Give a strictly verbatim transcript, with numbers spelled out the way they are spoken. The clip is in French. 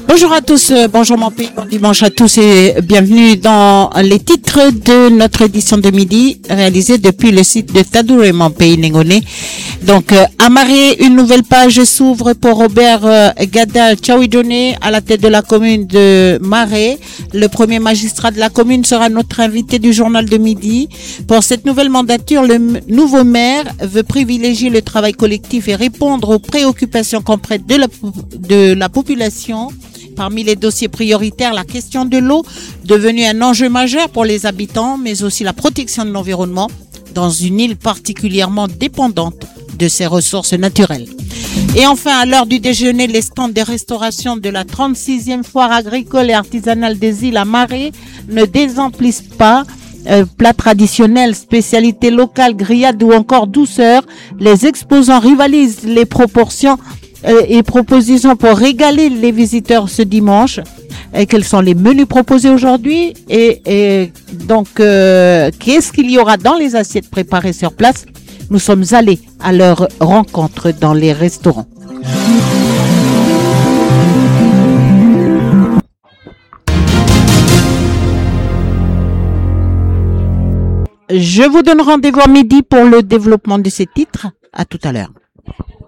Bonjour à tous, euh, bonjour mon pays, bon dimanche à tous et bienvenue dans les titres de notre édition de midi réalisée depuis le site de Tadouré, mon pays Nengone. Donc, euh, à Marais, une nouvelle page s'ouvre pour Robert euh, Gada Tchaouidone à la tête de la commune de Marais. Le premier magistrat de la commune sera notre invité du journal de midi. Pour cette nouvelle mandature, le m- nouveau maire veut privilégier le travail collectif et répondre aux préoccupations concrètes de la, de la population. Parmi les dossiers prioritaires, la question de l'eau, devenue un enjeu majeur pour les habitants, mais aussi la protection de l'environnement dans une île particulièrement dépendante de ses ressources naturelles. Et enfin, à l'heure du déjeuner, les stands de restauration de la trente-sixième foire agricole et artisanale des îles à Marais ne désemplissent pas. Euh, plats traditionnels, spécialités locales, grillades ou encore douceur. Les exposants rivalisent les proportions euh, et propositions pour régaler les visiteurs ce dimanche. Et quels sont les menus proposés aujourd'hui et, et donc euh, qu'est-ce qu'il y aura dans les assiettes préparées sur place? Nous sommes allés à leur rencontre dans les restaurants. Je vous donne rendez-vous à midi pour le développement de ces titres. À tout à l'heure.